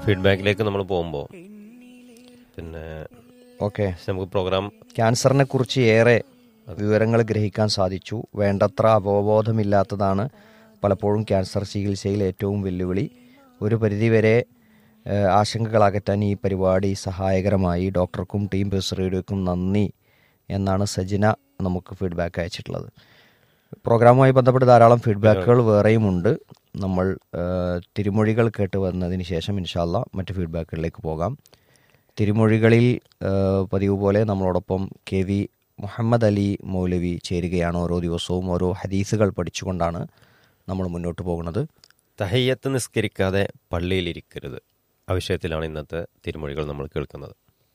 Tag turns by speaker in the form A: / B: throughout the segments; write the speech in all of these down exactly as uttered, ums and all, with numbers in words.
A: ഫീഡ്ബാക്കിലേക്ക് നമ്മൾ പോകുമ്പോൾ പിന്നെ
B: ഓക്കെ,
A: നമുക്ക് പ്രോഗ്രാം
B: ക്യാൻസറിനെ കുറിച്ച് ഏറെ വിവരങ്ങൾ ഗ്രഹിക്കാൻ സാധിച്ചു. വേണ്ടത്ര അവബോധമില്ലാത്തതാണ് പലപ്പോഴും ക്യാൻസർ ചികിത്സയിൽ ഏറ്റവും വെല്ലുവിളി. ഒരു പരിധിവരെ ഏഹ്, ആശങ്കകൾ അകറ്റാൻ ഈ പരിപാടി സഹായകരമായി. ഡോക്ടർക്കും ടീം ബസ്റേഡിയോക്കും നന്ദി എന്നാണ് സജിന നമുക്ക് ഫീഡ്ബാക്ക് അയച്ചിട്ടുള്ളത്. പ്രോഗ്രാമുമായി ബന്ധപ്പെട്ട് ധാരാളം ഫീഡ്ബാക്കുകൾ വേറെയുമുണ്ട്. നമ്മൾ ഏഹ്, തിരുമൊഴികൾ കേട്ട് വന്നതിന് ശേഷം ഇൻഷാ അല്ലാ മറ്റ് ഫീഡ്ബാക്കുകളിലേക്ക് പോകാം. തിരുമൊഴികളിൽ ഏഹ്, പതിവ് പോലെ നമ്മളോടൊപ്പം കെ വി മുഹമ്മദ് അലി മൗലവി ചേരുകയാണ്. ഓരോ ദിവസവും ഓരോ ഹദീസുകൾ പഠിച്ചുകൊണ്ടാണ് നമ്മൾ മുന്നോട്ട് പോകുന്നത്.
A: തഹയ്യത്ത് നിസ്കരിക്കാതെ പള്ളിയിലിരിക്കരുത്. ആ വിഷയത്തിലാണ് ഇന്നത്തെ തിരുമൊഴികൾ നമ്മൾ കേൾക്കുന്നത്.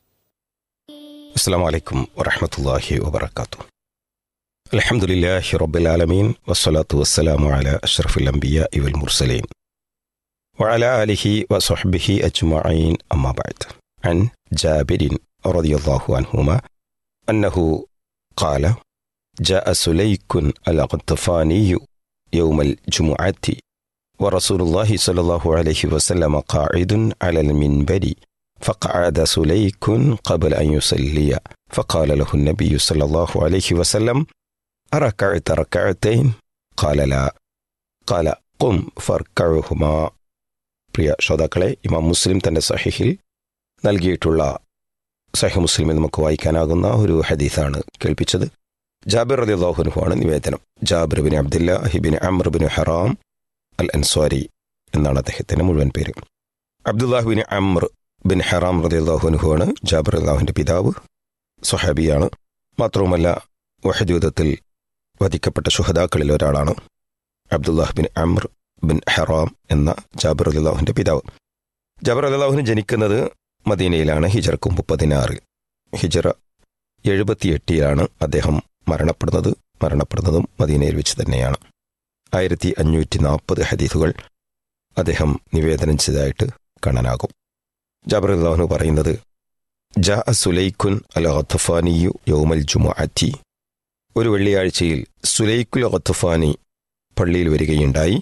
C: അസ്സലാമു അലൈക്കും വറഹ്മത്തുള്ളാഹി വബറകാതുഹു. അൽഹംദുലില്ലാഹി റബ്ബിൽ ആലമീൻ വസ്സലാത്തു വസ്സലാമു അലാ അഷ്റഫിൽ അംബിയാഇ വൽ മുർസലീൻ വഅലാ ആലിഹി വസ്വഹ്ബിഹി അജ്മഈൻ അമ്മാ ബഅദ്. അൻ ജാബിരിൻ റളിയല്ലാഹു അൻഹുമാ അന്നഹു ഖാല ജാഅ സുലൈക്കുൻ അൽ-ഖത്ഫാനി യൗമൽ ജുമുഅത്തി ورسول الله صلى الله عليه وسلم قاعد على المنبر فقعد سليك قبل أن يصلي فقال له النبي صلى الله عليه وسلم أركعت ركعتين قال لا قال قم فاركعهما. പ്രിയ ശ്രോതാക്കളെ, ഇമാം മുസ്ലിം തൻ്റെ സഹീഹിൽ നൽകിയിട്ടുള്ള സഹീഹ് മുസ്ലിമിൽ നമുക്ക് വായിക്കാനാകുന്ന ഒരു ഹദീസാണ് കേൾപ്പിച്ചത്. ജാബിർ റളിയല്ലാഹു അൻഹു ആണ് നിവേദനം. Jabir bin Abdullahi bin Amr bin ഹറാം അൽ അൻസ്വാരി എന്നാണ് അദ്ദേഹത്തിൻ്റെ മുഴുവൻ പേര്. അബ്ദുല്ലാഹ് ബിൻ അംർ ബിൻ ഹറാം റളിയല്ലാഹു അൻഹു ആണ് ജാബിർ റളിയല്ലാഹുവിൻ്റെ പിതാവ്. സ്വഹാബിയാണ്. മാത്രവുമല്ല വഹദ് യുദ്ധത്തിൽ വധിക്കപ്പെട്ട ശുഹദാക്കളിൽ ഒരാളാണ് അബ്ദുല്ലാഹ് ബിൻ അംർ ബിൻ ഹറാം എന്ന ജാബിർ റളിയല്ലാഹുവിൻ്റെ പിതാവ്. ജാബിർ റളിയല്ലാഹുവിന് ജനിക്കുന്നത് മദീനയിലാണ് ഹിജറക്ക് മുമ്പ് പതിനാറിൽ. ഹിജറ എഴുപത്തിയെട്ടിലാണ് അദ്ദേഹം മരണപ്പെടുന്നത്. മരണപ്പെടുന്നതും മദീനയിൽ വെച്ച് തന്നെയാണ്. ആയിരത്തി അഞ്ഞൂറ്റി നാൽപ്പത് ഹദീസുകൾ അദ്ദേഹം നിവേദനം ചെയ്തതായിട്ട് കാണാനാകും. ജാബിർ റളിയല്ലാഹു പറയുന്നത്, ജാഅ സുലൈക്കുൻ അൽ-ഖത്ഫാനിയു യൗമൽ ജുമുഅത്തി, ഒരു വെള്ളിയാഴ്ചയിൽ സുലൈക്കുൽ ഖത്ഫാനി പള്ളിയിൽ വരികയുണ്ടായി.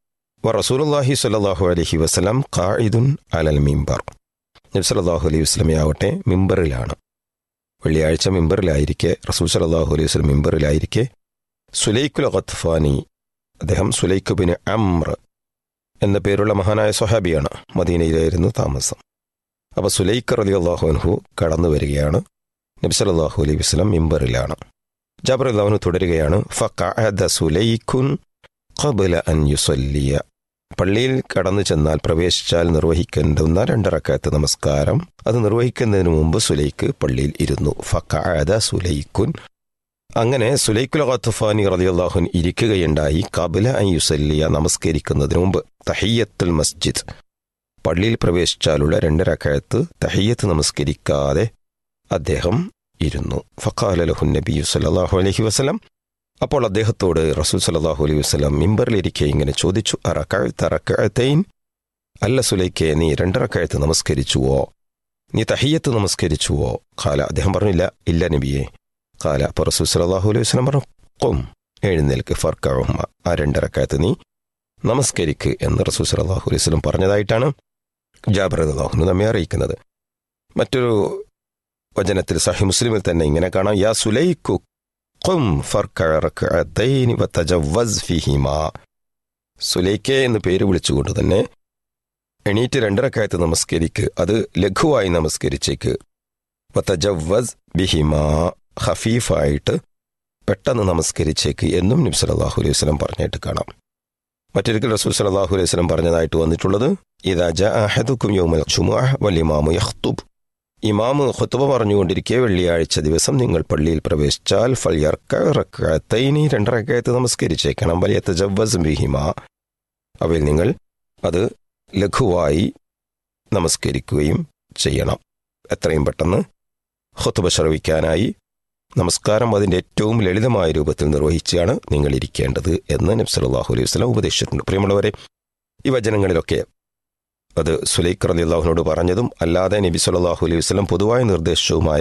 C: വ റസൂലുള്ളാഹി സ്വല്ലല്ലാഹു അലൈഹി വസല്ലം ഖാഇദുൻ അലൽ മിമ്പർ, നബി സല്ലല്ലാഹു അലൈഹി വസല്ലമയാവട്ടെ മിമ്പറിലാണ്. വെള്ളിയാഴ്ച മിമ്പറിലായിരിക്കെ, റസൂൽ സല്ലല്ലാഹു അലൈഹി വസല്ലം മിമ്പറിലായിരിക്കെ സുലൈക്കുൽ ഖത്ഫാനി, അദ്ദേഹം സുലൈക്ക് ബിൻ അംർ എന്ന പേരുള്ള മഹാനായ സ്വഹാബിയാണ്. മദീനയിലായിരുന്നു താമസം. അപ്പോൾ സുലൈക്ക് റളിയല്ലാഹു അൻഹു കടന്നു വരികയാണ്. നബി സല്ലല്ലാഹു അലൈഹി വസല്ലം മിമ്പറിലാണ്. ജാബിർ റളിയല്ലാഹു അൻഹു തുടരുകയാണ്, ഫഖഅദ സുലൈക്കുൻ ഖബ്ല അൻ യുസല്ലിയ, പള്ളിയിൽ കടന്നു ചെന്നാൽ പ്രവേശിച്ചാൽ നിർവഹിക്കേണ്ടുന്ന രണ്ട് റക്അത്ത് നമസ്കാരം, അത് നിർവഹിക്കുന്നതിന് മുമ്പ് സുലൈക്ക് പള്ളിയിൽ ഇരുന്നു. ഫഖഅദ സുലൈക്കുൻ, അങ്ങനെ സുലൈക്കുൽ ഖത്ഫാനി റളിയല്ലാഹു അൻഹു ഇരിക്കുകയുണ്ടായി. ഖബ്ല അൻ യുസല്ലിയ, നമസ്കരിക്കുന്നതിന് മുമ്പ്. തഹിയ്യത്തുൽ മസ്ജിദ്, പള്ളിയിൽ പ്രവേശിച്ചാലുള്ള രണ്ട് റക്അത്ത് തഹിയ്യത്ത് നമസ്കരിക്കാതെ അദ്ദേഹം ഇരുന്നു. ഫഖാല ലഹു നബിയ്യു സല്ലല്ലാഹു അലൈഹി വസല്ലം, അപ്പോൾ അദ്ദേഹത്തോട് റസൂൽ സല്ലല്ലാഹു അലൈഹി വസല്ലം മിമ്പറിലിരിക്കെ ഇങ്ങനെ ചോദിച്ചു, അറകഅത റകഅതൈൻ, അല്ല സുലൈക്കെ, നീ രണ്ട് റക്അത്ത് നമസ്കരിച്ചുവോ, നീ തഹിയ്യത്ത് നമസ്കരിച്ചുവോ? ഖാല, അദ്ദേഹം പറഞ്ഞില്ല, ഇല്ല നബിയെ. ഖാല, അപ്പോൾ റസൂൽ സല്ലല്ലാഹു അലൈഹി വസല്ലം പറഞ്ഞു, ഖും, എഴുന്നേൽക്ക്, ഫർകഉഹുമ, ആ രണ്ട് റക്അത്ത് നീ നമസ്കരിക്ക് എന്ന് റസൂൽ സല്ലല്ലാഹു അലൈഹി വസല്ലം പറഞ്ഞതായിട്ടാണ് ജാബിർ റളിയല്ലാഹു അൻഹു നമ്മെ അറിയിക്കുന്നത്. മറ്റൊരു വചനത്തിൽ സഹീഹ് മുസ്ലിമിൽ തന്നെ ഇങ്ങനെ കാണാം, യാ സുലൈക്കു ഖും ഫർകഅ റക്അതൈൻ വതജവ്വസ് ഫീഹിമാ, സുലൈക്കെ എന്ന് പേര് വിളിച്ചുകൊണ്ട് തന്നെ എണീറ്റ് രണ്ട് റക്അത്ത് നമസ്കരിക്ക്, അത് ലഘുവായി നമസ്കരിച്ചേക്ക്. വതജവ്വസ് ബിഹിമാ, ഖഫീഫായിട്ട് പെട്ടെന്ന് നമസ്കരിച്ചേക്ക് എന്നും നബി സല്ലല്ലാഹു അലൈഹി വസല്ലം പറഞ്ഞിട്ട് കാണാം. മറ്റൊരിക്കൽ റസൂൽ സല്ലല്ലാഹു അലൈഹി വസല്ലം പറഞ്ഞതായിട്ട് വന്നിട്ടുള്ളത്, ഇദാ ജാഅ അഹദുക്കും യൗമൽ ജുമുഅ വൽ ഇമാമു യഖ്തുബ്, ഇമാമ് ഖുത്ബ പറഞ്ഞുകൊണ്ടിരിക്കെ വെള്ളിയാഴ്ച ദിവസം നിങ്ങൾ പള്ളിയിൽ പ്രവേശിച്ചാൽ ഫൽയർക റക്അതൈനി, രണ്ട് റക്അത്ത് നമസ്കരിച്ചേക്കണം. വലിയതജവ്വസ് ബിഹിമാ, അവയിൽ നിങ്ങൾ അത് ലഘുവായി നമസ്കരിക്കുകയും ചെയ്യണം. എത്രയും പെട്ടെന്ന് ഖുത്ബ ശ്രവിക്കാനായി നമസ്കാരം അതിൻ്റെ ഏറ്റവും ലളിതമായ രൂപത്തിൽ നിർവഹിച്ചാണ് നിങ്ങൾ ഇരിക്കേണ്ടത് എന്ന് നബി സല്ലല്ലാഹു അലൈഹി വസല്ലം ഉപദേശിച്ചിട്ടുണ്ട്. പ്രിയമുള്ളവരെ, ഈ വചനങ്ങളിലൊക്കെ അത് സുലൈക്ക് റളിയല്ലാഹുവിനോട് പറഞ്ഞതും അല്ലാതെ നബി സല്ലല്ലാഹു അലൈഹി വസല്ലം പൊതുവായ നിർദ്ദേശവുമായ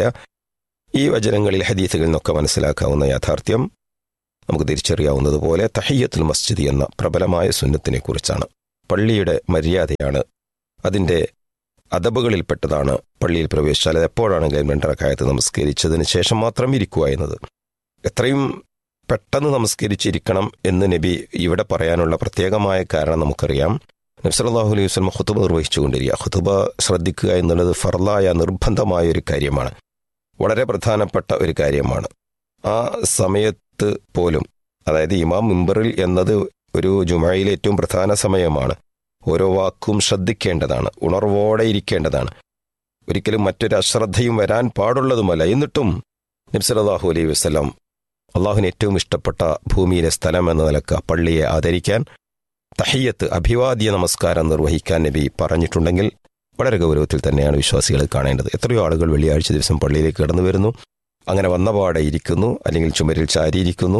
C: ഈ വചനങ്ങളിൽ ഹദീസുകളിൽ നിന്നൊക്കെ മനസ്സിലാക്കാവുന്ന യാഥാർത്ഥ്യം നമുക്ക് തിരിച്ചറിയാവുന്നതുപോലെ തഹിയ്യത്തുൽ മസ്ജിദ് എന്ന പ്രബലമായ സുന്നത്തിനെ കുറിച്ചാണ്. പള്ളിയുടെ മര്യാദയാണ്, അതിൻ്റെ അദബുകളിൽപ്പെട്ടതാണ് പള്ളിയിൽ പ്രവേശിച്ചാൽ അത് എപ്പോഴാണെങ്കിലും രണ്ടരക്കായത്ത് നമസ്കരിച്ചതിന് ശേഷം മാത്രം ഇരിക്കുക എന്നത്. എത്രയും പെട്ടെന്ന് നമസ്കരിച്ചിരിക്കണം എന്ന് നബി ഇവിടെ പറയാനുള്ള പ്രത്യേകമായ കാരണം നമുക്കറിയാം. നബി സല്ലല്ലാഹു അലൈഹി വസല്ലം ഖുതുബ നിർവഹിച്ചുകൊണ്ടിരിക്കുക. ഖുതുബ ശ്രദ്ധിക്കുക എന്നുള്ളത് ഫർളായ നിർബന്ധമായ ഒരു കാര്യമാണ്, വളരെ പ്രധാനപ്പെട്ട ഒരു കാര്യമാണ്. ആ സമയത്ത് പോലും, അതായത് ഇമാം മിമ്പറിൽ എന്നത് ഒരു ജുമയിലെ ഏറ്റവും പ്രധാന സമയമാണ്. ഓരോ വാക്കും ശ്രദ്ധിക്കേണ്ടതാണ്, ഉണർവോടെ ഇരിക്കേണ്ടതാണ്, ഒരിക്കലും മറ്റൊരു അശ്രദ്ധയും വരാൻ പാടുള്ളതുമല്ല. എന്നിട്ടും നബി സല്ലല്ലാഹു അലൈഹി വസല്ലം അള്ളാഹുവിന് ഏറ്റവും ഇഷ്ടപ്പെട്ട ഭൂമിയിലെ സ്ഥലം എന്ന നിലക്ക് പള്ളിയെ ആദരിക്കാൻ, തഹിയ്യത്ത് അഭിവാദ്യ നമസ്കാരം നിർവഹിക്കാൻ നബി പറഞ്ഞിട്ടുണ്ടെങ്കിൽ വളരെ ഗൗരവത്തിൽ തന്നെയാണ് വിശ്വാസികൾ കാണേണ്ടത്. എത്രയോ ആളുകൾ വെള്ളിയാഴ്ച ദിവസം പള്ളിയിലേക്ക് കടന്നു വരുന്നു, അങ്ങനെ വന്നപാടെ ഇരിക്കുന്നു, അല്ലെങ്കിൽ ചുമരിൽ ചാരിയിരിക്കുന്നു.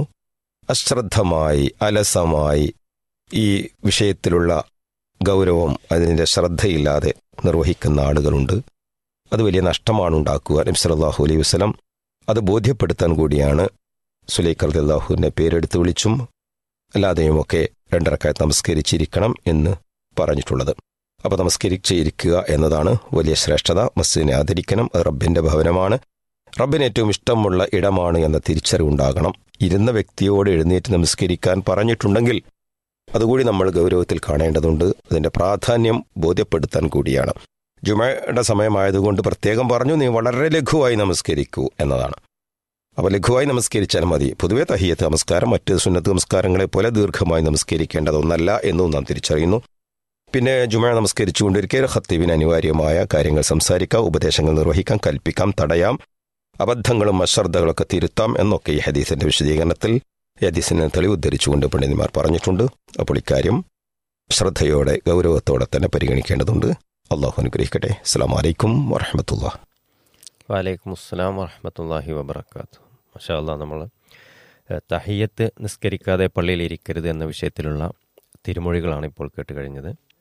C: അശ്രദ്ധമായി അലസമായി ഈ വിഷയത്തിലുള്ള ഗൗരവം, അതിൻ്റെ ശ്രദ്ധയില്ലാതെ നിർവഹിക്കുന്ന ആളുകളുണ്ട്. അത് വലിയ നഷ്ടമാണ് ഉണ്ടാക്കുക. നബി സല്ലല്ലാഹു അലൈഹി വസല്ലം അത് ബോധ്യപ്പെടുത്താൻ കൂടിയാണ് സുലൈഖ് റളിയല്ലാഹുവിനെ പേരെടുത്ത് വിളിച്ചും അല്ലാതെയുമൊക്കെ രണ്ടരക്കായത്ത് നമസ്കരിച്ചിരിക്കണം എന്ന് പറഞ്ഞിട്ടുള്ളത്. അപ്പോൾ നമസ്കരിച്ചിരിക്കുക എന്നതാണ് വലിയ ശ്രേഷ്ഠത. മസ്ജിദിനെ ആദരിക്കണം, അത് റബ്ബിൻ്റെ ഭവനമാണ്, റബ്ബിന് ഏറ്റവും ഇഷ്ടമുള്ള ഇടമാണ് എന്ന തിരിച്ചറിവുണ്ടാകണം. ഇരുന്ന വ്യക്തിയോട് എഴുന്നേറ്റ് നമസ്കരിക്കാൻ പറഞ്ഞിട്ടുണ്ടെങ്കിൽ അതുകൂടി നമ്മൾ ഗൗരവത്തിൽ കാണേണ്ടതുണ്ട്. അതിൻ്റെ പ്രാധാന്യം ബോധ്യപ്പെടുത്താൻ കൂടിയാണ്. ജുമയുടെ സമയമായതുകൊണ്ട് പ്രത്യേകം പറഞ്ഞു, നീ വളരെ ലഘുവായി നമസ്കരിക്കൂ എന്നതാണ്. അപ്പോൾ ലഘുവായി നമസ്കരിച്ചാൽ മതി. പൊതുവെ തഹിയ്യത്ത് നമസ്കാരം മറ്റ് സുന്നത്ത് നമസ്കാരങ്ങളെ പോലെ ദീർഘമായി നമസ്കരിക്കേണ്ടതൊന്നല്ല എന്നും നാം തിരിച്ചറിയുന്നു. പിന്നെ ജുമ നമസ്കരിച്ചുകൊണ്ടിരിക്കെ ഖത്തീബിന് അനിവാര്യമായ കാര്യങ്ങൾ സംസാരിക്കാം, ഉപദേശങ്ങൾ നിർവഹിക്കാം, കൽപ്പിക്കാം, തടയാം, അബദ്ധങ്ങളും അശ്രദ്ധകളൊക്കെ തിരുത്താം എന്നൊക്കെ ഈ ഹദീസിന്റെ വിശദീകരണത്തിൽ ഈ ഹദീസിനെ തെളിവ് ഉദ്ധരിച്ചുകൊണ്ട് പണ്ഡിതന്മാർ പറഞ്ഞിട്ടുണ്ട്. അപ്പോൾ ഇക്കാര്യം ശ്രദ്ധയോടെ ഗൗരവത്തോടെ തന്നെ പരിഗണിക്കേണ്ടതുണ്ട്. അള്ളാഹു അനുഗ്രഹിക്കട്ടെ. അസ്സലാമു അലൈക്കും വറഹ്മത്തുള്ളാഹി.
A: വലൈക്കും അസ്സലാം വറഹ്മത്തുള്ളാഹി വബറകാതുഹു. മാഷാ അല്ലാഹ്, നമ്മൾ തഹിയ്യത്ത് നിസ്കരിക്കാതെ പള്ളിയിൽ ഇരിക്കരുത് എന്ന വിഷയത്തിലുള്ള തിരുമൊഴികളാണ് ഇപ്പോൾ കേട്ട് കഴിഞ്ഞത്.